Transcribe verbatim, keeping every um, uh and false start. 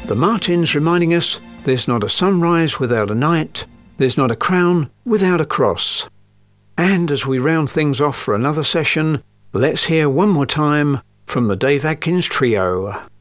The Martins reminding us there's not a sunrise without a night, there's not a crown without a cross. And as we round things off for another session, let's hear one more time from the Dave Adkins Trio.